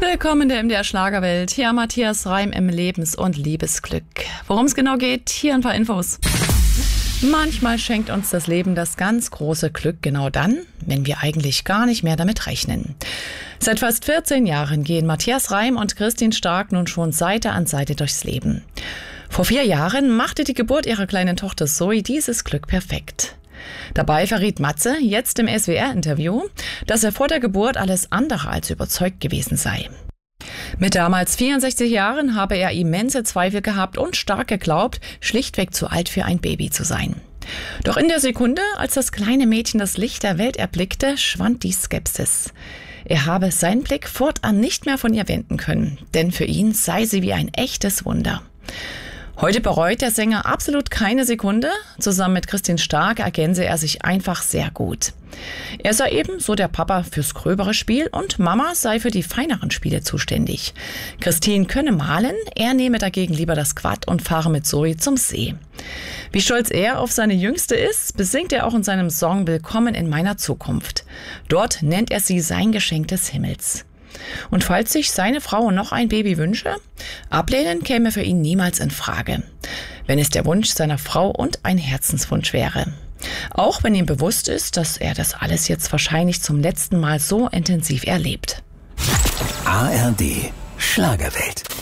Willkommen in der MDR Schlagerwelt. Hier Matthias Reim im Lebens- und Liebesglück. Worum es genau geht, hier ein paar Infos. Manchmal schenkt uns das Leben das ganz große Glück genau dann, wenn wir eigentlich gar nicht mehr damit rechnen. Seit fast 14 Jahren gehen Matthias Reim und Christine Stark nun schon Seite an Seite durchs Leben. Vor 4 Jahren machte die Geburt ihrer kleinen Tochter Zoe dieses Glück perfekt. Dabei verriet Matze jetzt im SWR-Interview, dass er vor der Geburt alles andere als überzeugt gewesen sei. Mit damals 64 Jahren habe er immense Zweifel gehabt und stark geglaubt, schlichtweg zu alt für ein Baby zu sein. Doch in der Sekunde, als das kleine Mädchen das Licht der Welt erblickte, schwand die Skepsis. Er habe seinen Blick fortan nicht mehr von ihr wenden können, denn für ihn sei sie wie ein echtes Wunder. Heute bereut der Sänger absolut keine Sekunde. Zusammen mit Christine Stark ergänze er sich einfach sehr gut. Er sei eben so der Papa fürs gröbere Spiel und Mama sei für die feineren Spiele zuständig. Christine könne malen, er nehme dagegen lieber das Quad und fahre mit Zoe zum See. Wie stolz er auf seine Jüngste ist, besingt er auch in seinem Song Willkommen in meiner Zukunft. Dort nennt er sie sein Geschenk des Himmels. Und falls sich seine Frau noch ein Baby wünsche, ablehnen käme für ihn niemals in Frage, wenn es der Wunsch seiner Frau und ein Herzenswunsch wäre. Auch wenn ihm bewusst ist, dass er das alles jetzt wahrscheinlich zum letzten Mal so intensiv erlebt. ARD Schlagerwelt.